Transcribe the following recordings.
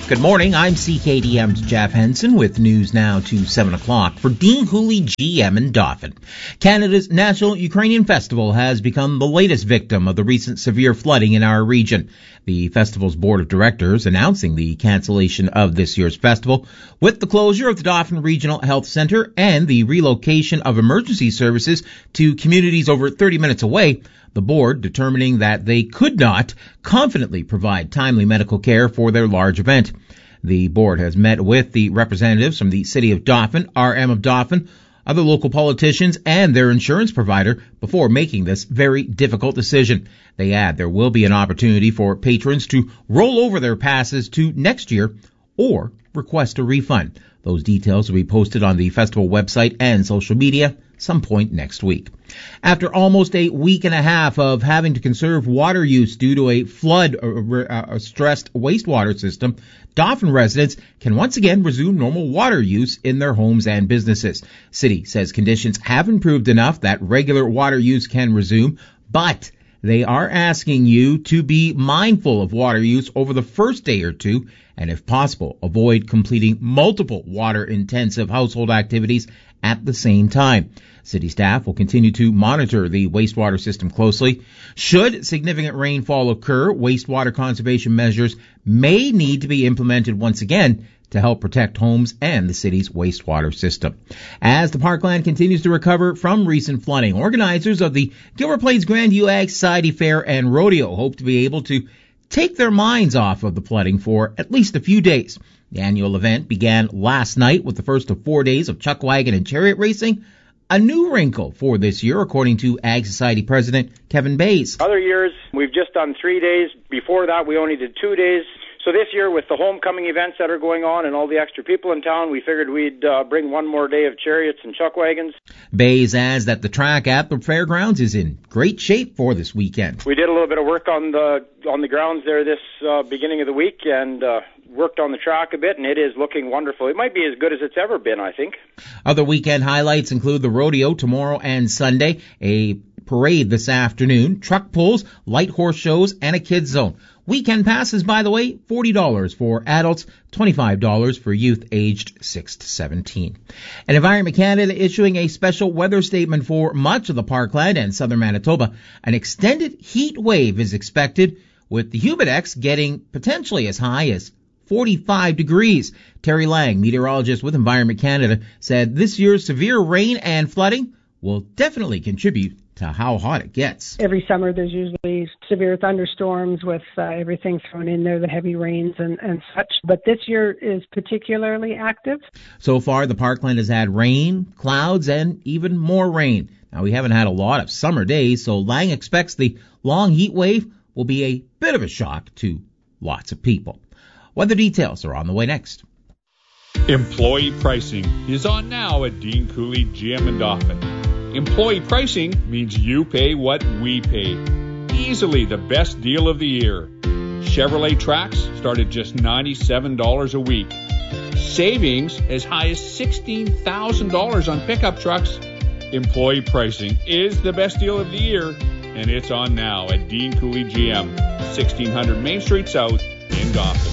Good morning, I'm CKDM's Jeff Henson with news now to 7 o'clock for Dean Cooley GM in Dauphin. Canada's National Ukrainian Festival has become the latest victim of the recent severe flooding in our region. The festival's board of directors announcing the cancellation of this year's festival with the closure of the Dauphin Regional Health Center and the relocation of emergency services to communities over 30 minutes away. The board determining that they could not confidently provide timely medical care for their large event. The board has met with the representatives from the City of Dauphin, RM of Dauphin, other local politicians, and their insurance provider before making this very difficult decision. They add there will be an opportunity for patrons to roll over their passes to next year or request a refund. Those details will be posted on the festival website and social media some point next week. After almost a week and a half of having to conserve water use due to a flood or stressed wastewater system, Dauphin residents can once again resume normal water use in their homes and businesses. City says conditions have improved enough that regular water use can resume, but they are asking you to be mindful of water use over the first day or two, and if possible, avoid completing multiple water-intensive household activities at the same time. City staff will continue to monitor the wastewater system closely. Should significant rainfall occur, wastewater conservation measures may need to be implemented once again to help protect homes and the city's wastewater system. As the parkland continues to recover from recent flooding, organizers of the Gilbert Plains Grand Ag Society Fair and Rodeo hope to be able to take their minds off of the flooding for at least a few days. The annual event began last night with the first of 4 days of chuck wagon and chariot racing, a new wrinkle for this year, according to Ag Society President Kevin Bays. Other years, we've just done 3 days. Before that, we only did 2 days. So this year, with the homecoming events that are going on and all the extra people in town, we figured we'd bring one more day of chariots and chuck wagons. Bays adds that the track at the fairgrounds is in great shape for this weekend. We did a little bit of work on the grounds there this beginning of the week and worked on the track a bit, and it is looking wonderful. It might be as good as it's ever been, I think. Other weekend highlights include the rodeo tomorrow and Sunday, a parade this afternoon, truck pulls, light horse shows, and a kids zone. Weekend passes, by the way, $40 for adults, $25 for youth aged 6 to 17. And Environment Canada issuing a special weather statement for much of the parkland and southern Manitoba. An extended heat wave is expected, with the Humidex getting potentially as high as 45 degrees. Terry Lang, meteorologist with Environment Canada, said this year's severe rain and flooding will definitely contribute to how hot it gets. Every summer there's usually severe thunderstorms with everything thrown in there, the heavy rains and such. But this year is particularly active. So far, the parkland has had rain, clouds, and even more rain. Now, we haven't had a lot of summer days, so Lang expects the long heat wave will be a bit of a shock to lots of people. Weather details are on the way next. Employee pricing is on now at Dean Cooley GM in Dauphin. Employee pricing means you pay what we pay. Easily the best deal of the year. Chevrolet Trax start at just $97 a week. Savings as high as $16,000 on pickup trucks. Employee pricing is the best deal of the year, and it's on now at Dean Cooley GM, 1600 Main Street South in Dauphin.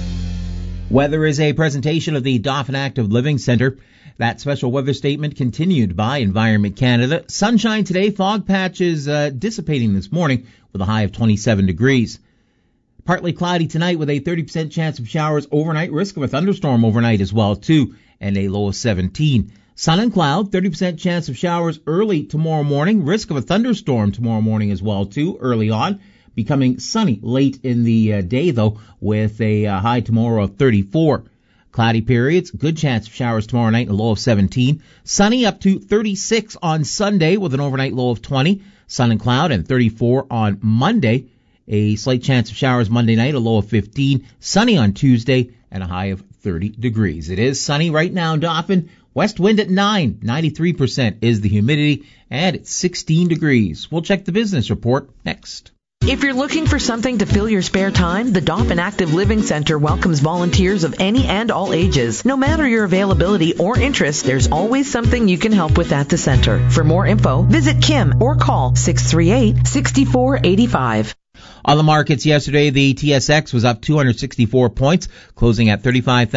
Weather is a presentation of the Dauphin Active Living Center. That special weather statement continued by Environment Canada. Sunshine today, fog patches dissipating this morning with a high of 27 degrees. Partly cloudy tonight with a 30% chance of showers overnight, risk of a thunderstorm overnight as well too, and a low of 17. Sun and cloud, 30% chance of showers early tomorrow morning, risk of a thunderstorm tomorrow morning as well too, early on. Becoming sunny late in the day though, with a high tomorrow of 34. Cloudy periods, good chance of showers tomorrow night and a low of 17. Sunny up to 36 on Sunday with an overnight low of 20. Sun and cloud and 34 on Monday. A slight chance of showers Monday night, a low of 15. Sunny on Tuesday and a high of 30 degrees. It is sunny right now in Dauphin. West wind at 9. 93% is the humidity and it's 16 degrees. We'll check the business report next. If you're looking for something to fill your spare time, the Dauphin Active Living Center welcomes volunteers of any and all ages. No matter your availability or interest, there's always something you can help with at the center. For more info, visit Kim or call 638-6485. On the markets yesterday, the TSX was up 264 points, closing at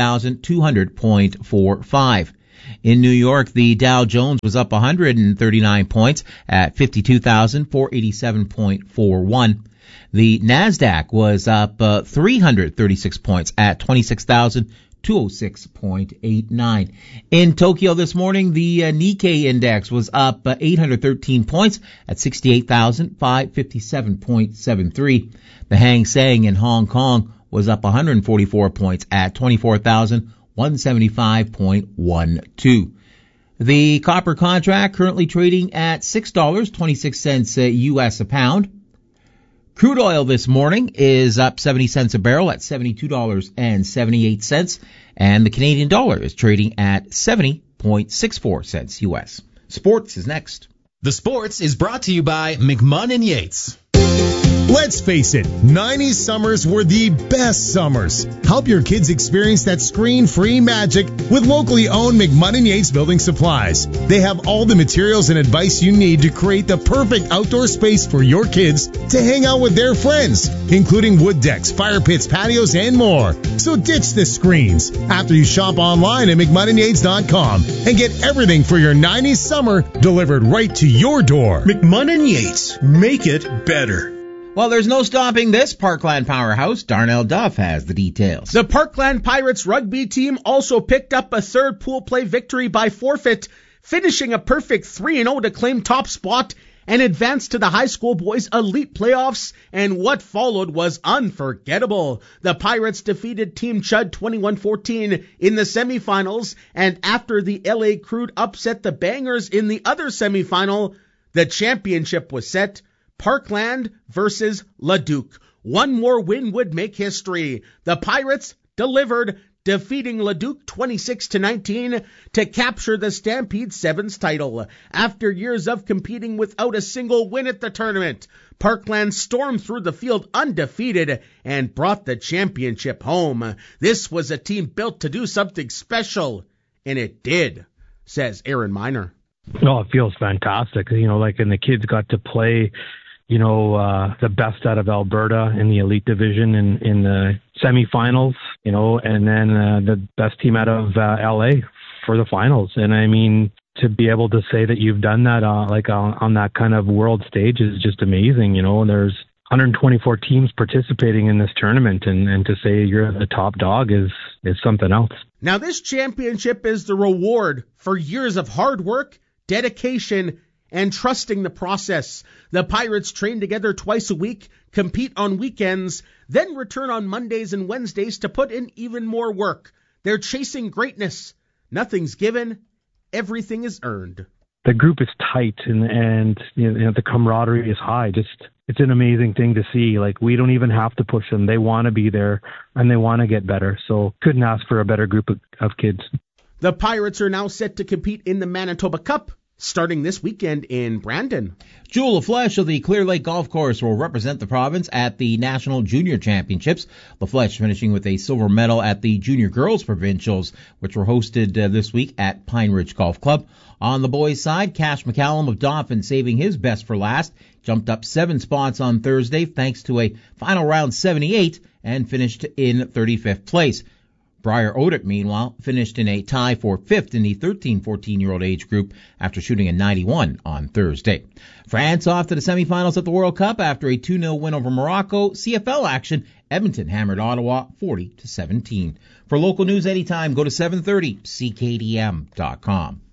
35,200.45. In New York, the Dow Jones was up 139 points at 52,487.41. The Nasdaq was up 336 points at 26,206.89. In Tokyo this morning, the Nikkei index was up 813 points at 68,557.73. The Hang Seng in Hong Kong was up 144 points at 24,175.12. The copper contract currently trading at $6.26 US a pound. Crude oil this morning is up 70 cents a barrel at $72.78, and the Canadian dollar is trading at 70.64 cents US. Sports is next. The Sports is brought to you by McMahon & Yates. Let's face it, 90s summers were the best summers. Help your kids experience that screen-free magic with locally owned McMahon & Yates Building Supplies. They have all the materials and advice you need to create the perfect outdoor space for your kids to hang out with their friends, including wood decks, fire pits, patios, and more. So ditch the screens after you shop online at McMahonandYates.com and get everything for your 90s summer delivered right to your door. McMahon & Yates. Make it better. Well, there's no stopping this Parkland powerhouse. Darnell Duff has the details. The Parkland Pirates rugby team also picked up a third pool play victory by forfeit, finishing a perfect 3-0 to claim top spot and advance to the high school boys elite playoffs, and what followed was unforgettable. The Pirates defeated Team Chud 21-14 in the semifinals, and after the LA Crude upset the Bangers in the other semifinal, the championship was set. Parkland versus Leduc. One more win would make history. The Pirates delivered, defeating Leduc 26-19 to capture the Stampede Sevens title. After years of competing without a single win at the tournament, Parkland stormed through the field undefeated and brought the championship home. This was a team built to do something special, and it did, says Aaron Miner. Oh, it feels fantastic. And the kids got to play the best out of Alberta in the elite division in the semifinals, and then the best team out of LA for the finals. And I mean, to be able to say that you've done that on that kind of world stage is just amazing. There's 124 teams participating in this tournament, and to say you're the top dog is something else. Now, this championship is the reward for years of hard work, dedication, and trusting the process. The Pirates train together twice a week, compete on weekends, then return on Mondays and Wednesdays to put in even more work. They're chasing greatness. Nothing's given. Everything is earned. The group is tight and the camaraderie is high. It's an amazing thing to see. We don't even have to push them. They want to be there and they want to get better. So couldn't ask for a better group of kids. The Pirates are now set to compete in the Manitoba Cup, starting this weekend in Brandon. Jewel LaFleche of the Clear Lake Golf Course will represent the province at the National Junior Championships. LaFleche finishing with a silver medal at the Junior Girls Provincials, which were hosted this week at Pine Ridge Golf Club. On the boys' side, Cash McCallum of Dauphin saving his best for last, jumped up 7 spots on Thursday thanks to a final round 78 and finished in 35th place. Briar Odett, meanwhile, finished in a tie for 5th in the 13-14-year-old age group after shooting a 91 on Thursday. France off to the semifinals at the World Cup after a 2-0 win over Morocco. CFL action, Edmonton hammered Ottawa 40-17. For local news anytime, go to 730CKDM.com.